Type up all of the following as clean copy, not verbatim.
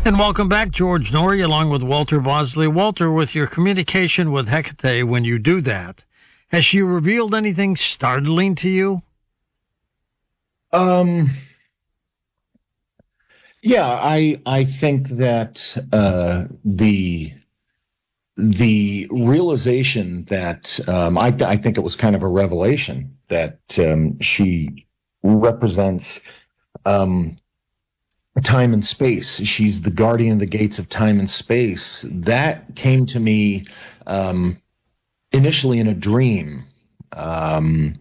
And welcome back, George Norrie, along with Walter Bosley. Walter, with your communication with Hecate, when you do that, has she revealed anything startling to you? Um, yeah, I think that the realization that I think it was kind of a revelation that she represents um, time and space. She's the guardian of the gates of time and space. That came to me initially in a dream. Um,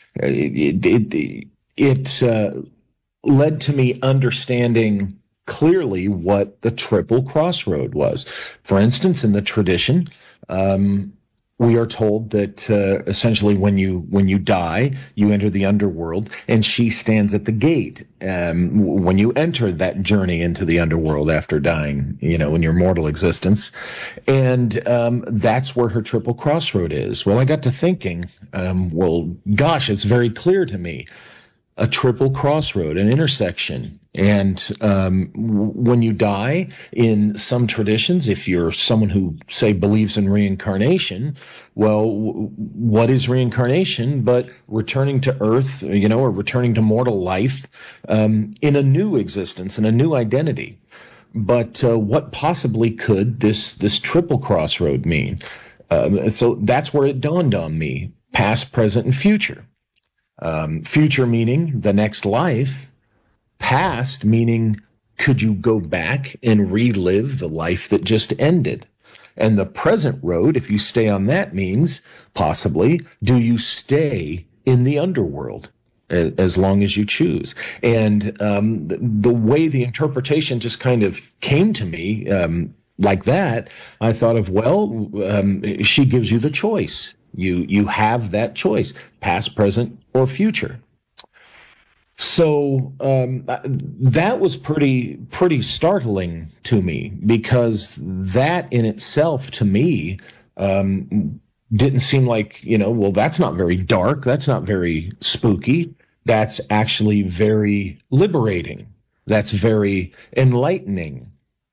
it led to me understanding clearly what the triple crossroad was. For instance, in the tradition, um, we are told that essentially when you die, you enter the underworld, and she stands at the gate when you enter that journey into the underworld after dying, in your mortal existence, and that's where her triple crossroad is. Well, I got to thinking, well, gosh, it's very clear to me, a triple crossroad, an intersection. And when you die, in some traditions, if you're someone who, say, believes in reincarnation, well, what is reincarnation but returning to Earth, or returning to mortal life in a new existence, in a new identity? But what possibly could this triple crossroad mean? So that's where it dawned on me: past, present, and future. Future meaning the next life, past meaning could you go back and relive the life that just ended? And the present road, if you stay on that, means possibly do you stay in the underworld as long as you choose? And the way the interpretation just kind of came to me like that, I thought of, well, she gives you the choice. You have that choice: past, present, or future. So that was pretty startling to me, because that in itself, to me, didn't seem like, well, that's not very dark, that's not very spooky, that's actually very liberating, that's very enlightening.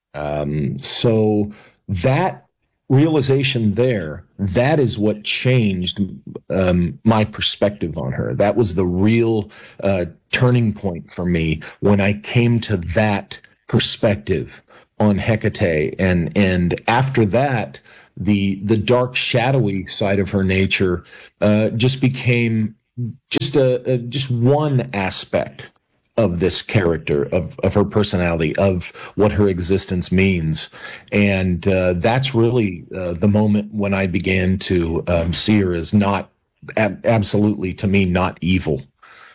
So that realization there, that is what changed my perspective on her. That was the real turning point for me, when I came to that perspective on Hecate. And after that, the dark, shadowy side of her nature just became just one aspect of this character, of her personality, of what her existence means. And that's really the moment when I began to see her as not, absolutely, to me, not evil.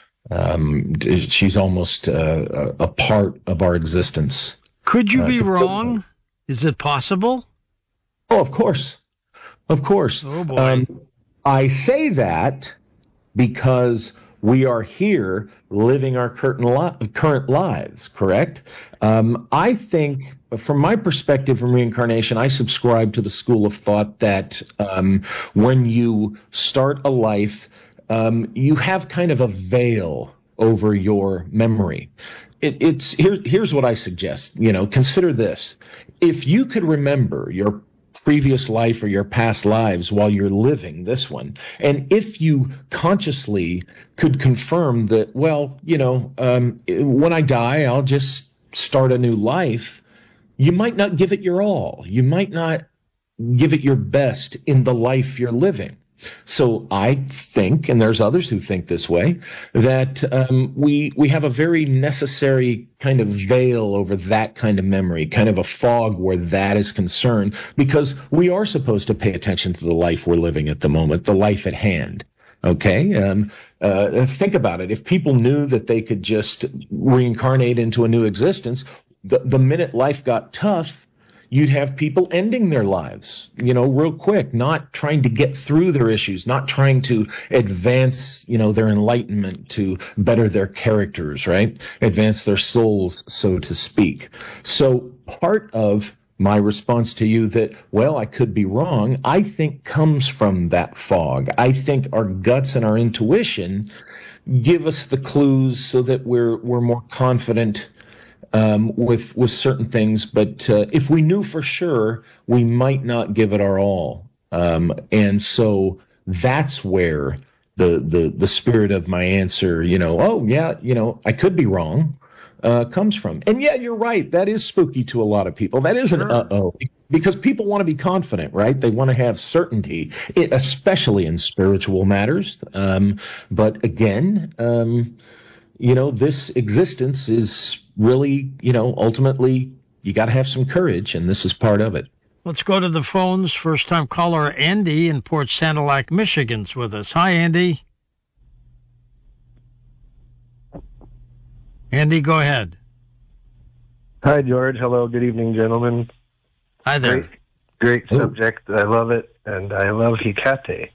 She's almost a part of our existence. Could you be wrong? Is it possible? Oh, of course. Of course. Oh, boy. I say that because we are here living our current lives, correct? I think, from my perspective from reincarnation, I subscribe to the school of thought that when you start a life, you have kind of a veil over your memory. Here's what I suggest. Consider this: if you could remember your previous life or your past lives while you're living this one, and if you consciously could confirm that, well, when I die, I'll just start a new life, you might not give it your all. You might not give it your best in the life you're living. So I think, and there's others who think this way, that we have a very necessary kind of veil over that kind of memory, kind of a fog where that is concerned, because we are supposed to pay attention to the life we're living at the moment, the life at hand. Okay. Think about it. If people knew that they could just reincarnate into a new existence, the minute life got tough, you'd have people ending their lives, real quick, not trying to get through their issues, not trying to advance, their enlightenment, to better their characters, right? Advance their souls, so to speak. So part of my response to you that, well, I could be wrong, I think comes from that fog. I think our guts and our intuition give us the clues so that we're more confident with certain things, but if we knew for sure, we might not give it our all. And so that's where the spirit of my answer, oh yeah, I could be wrong, comes from. And yeah, you're right. That is spooky to a lot of people. That is an Sure. uh-oh, because people want to be confident, right? They want to have certainty, especially in spiritual matters. But again, this existence is really, ultimately, you got to have some courage, and this is part of it. Let's go to the phones. First time caller Andy in Port Sanilac, Michigan's with us. Hi, Andy. Andy, go ahead. Hi, George. Hello. Good evening, gentlemen. Hi there. Great subject. I love it, and I love Hecate.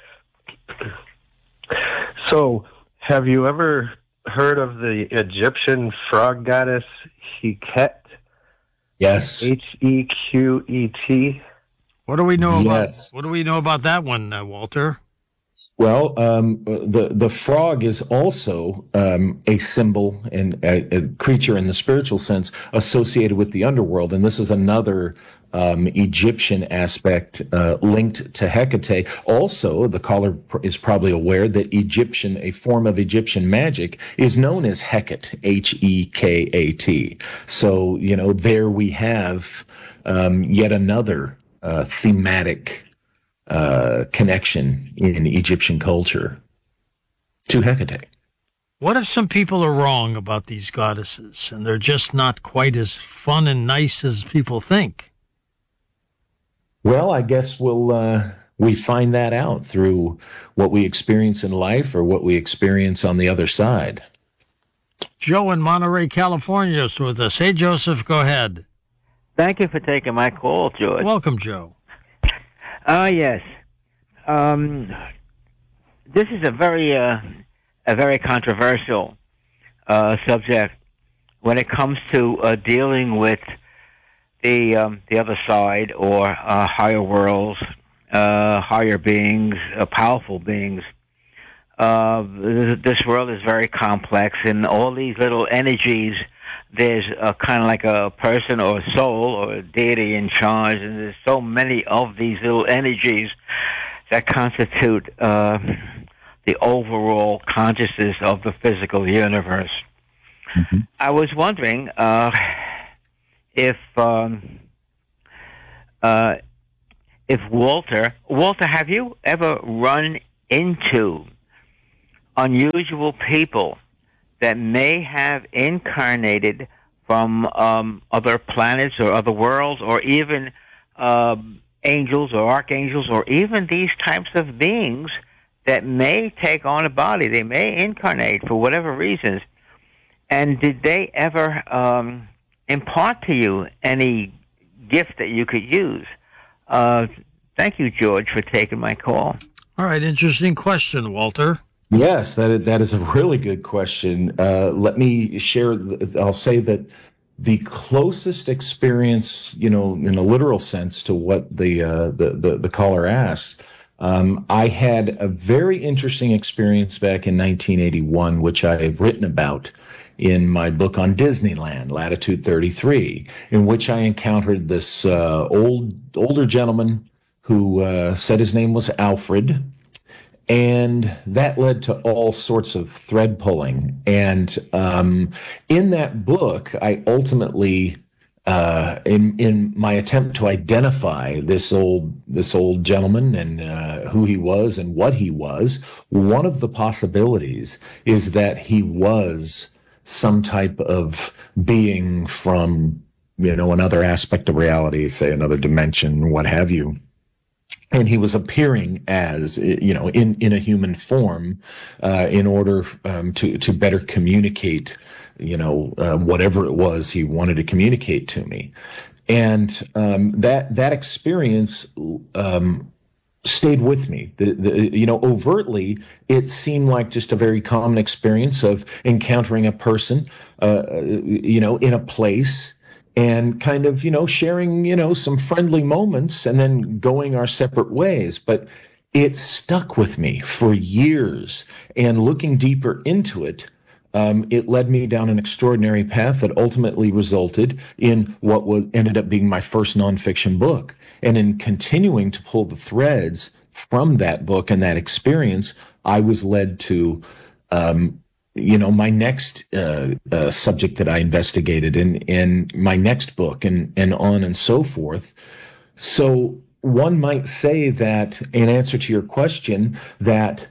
So, have you ever heard of the Egyptian frog goddess Heket? Yes. Hequet. What do we know Yes. about? What do we know about that one, Walter? Well, the frog is also a symbol and a creature in the spiritual sense associated with the underworld, and this is another Egyptian aspect linked to Hecate. Also, the caller is probably aware that a form of Egyptian magic is known as Hecate, Hekat. So, there we have yet another thematic connection in Egyptian culture to Hecate. What if some people are wrong about these goddesses and they're just not quite as fun and nice as people think? Well, I guess we find that out through what we experience in life or what we experience on the other side. Joe in Monterey, California is with us. Hey, Joseph, go ahead. Thank you for taking my call, George. Welcome, Joe. Yes. This is a very controversial subject when it comes to dealing with the other side or higher worlds, higher beings, powerful beings. This world is very complex, and all these little energies. There's kind of like a person or a soul or a deity in charge, and there's so many of these little energies that constitute the overall consciousness of the universe. Mm-hmm. I was wondering if Walter, have you ever run into unusual people that may have incarnated from other planets or other worlds, or even angels or archangels, or even these types of beings that may take on a body? They may incarnate for whatever reasons. And did they ever impart to you any gift that you could use? Thank you, George, for taking my call. All right, interesting question, Walter. Yes, that is a really good question. Let me share. I'll say that the closest experience, in a literal sense, to what the caller asked, I had a very interesting experience back in 1981, which I have written about in my book on Disneyland, Latitude 33, in which I encountered this older gentleman who said his name was Alfred. And that led to all sorts of thread pulling. And in that book, I ultimately, in my attempt to identify this old gentleman and who he was and what he was, one of the possibilities is that he was some type of being from, another aspect of reality, say another dimension, what have you. And he was appearing as, in a human form, in order to better communicate, whatever it was he wanted to communicate to me. And that experience stayed with me. Overtly, it seemed like just a very common experience of encountering a person, in a place, and kind of, sharing, some friendly moments and then going our separate ways. But it stuck with me for years. And looking deeper into it, it led me down an extraordinary path that ultimately resulted in what ended up being my first nonfiction book. And in continuing to pull the threads from that book and that experience, I was led to, my next subject that I investigated in my next book, and on and so forth. So one might say that, in answer to your question, that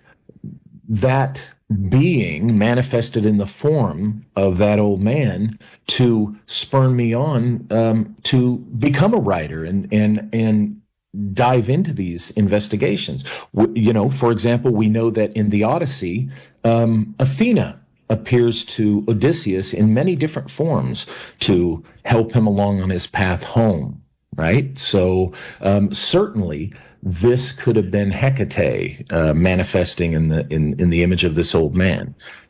being manifested in the form of that old man to spurn me on to become a writer and dive into these investigations. For example, we know that in the Odyssey, Athena appears to Odysseus in many different forms to help him along on his path home, right? So certainly this could have been Hecate manifesting in the image of this old man.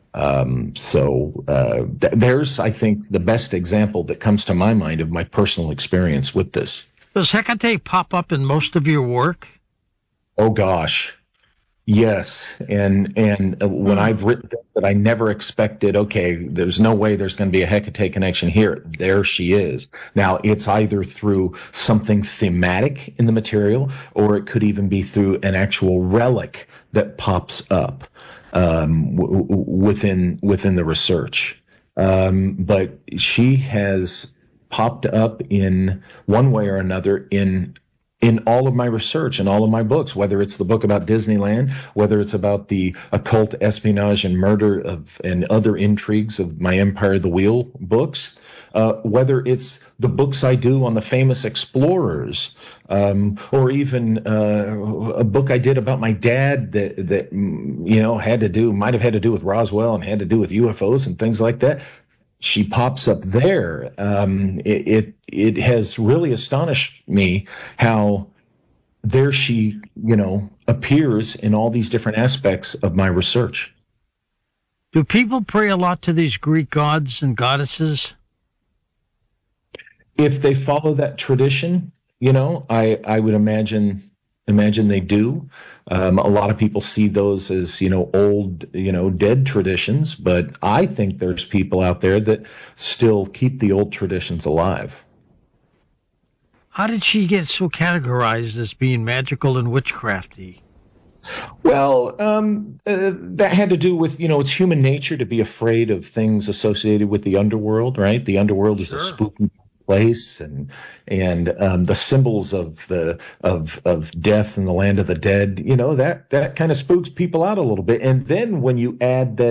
There's, I think, the best example that comes to my mind of my personal experience with this. Does Hecate pop up in most of your work? Oh gosh, yes. And when I've written that I never expected, okay, there's no way there's going to be a Hecate connection here. There she is. Now it's either through something thematic in the material, or it could even be through an actual relic that pops up within the research. But she has popped up in one way or another in all of my research and all of my books, whether it's the book about Disneyland, whether it's about the occult espionage and murder and other intrigues of my Empire of the Wheel books, whether it's the books I do on the famous explorers, or even a book I did about my dad that might have had to do with Roswell and had to do with UFOs and things like that. She pops up there. It has really astonished me how there she, appears in all these different aspects of my research. Do people pray a lot to these Greek gods and goddesses? If they follow that tradition, I would imagine they do. A lot of people see those as, old, dead traditions, but I think there's people out there that still keep the old traditions alive. How did she get so categorized as being magical and witchcrafty? Well, that had to do with, it's human nature to be afraid of things associated with the underworld, right? The underworld is a spooky place, and the symbols of death and the land of the dead, that kind of spooks people out a little bit. And then when you add that